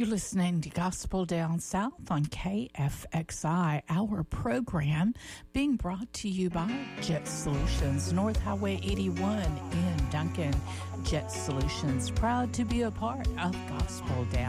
You're listening to Gospel Down South on KFXI, our program being brought to you by Jet Solutions, North Highway 81 in Duncan. Jet Solutions, proud to be a part of Gospel Down